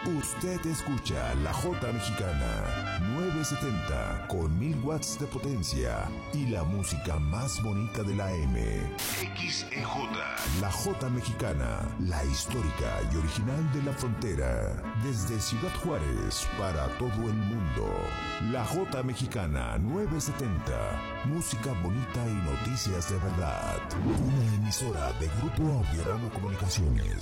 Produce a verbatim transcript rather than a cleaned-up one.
Usted escucha La Jota Mexicana nueve setenta con mil watts de potencia y la música más bonita de la M. X E J. La Jota Mexicana, la histórica y original de la frontera. Desde Ciudad Juárez para todo el mundo. La Jota Mexicana nueve setenta. Música bonita y noticias de verdad. Una emisora de Grupo Audiorama Comunicaciones.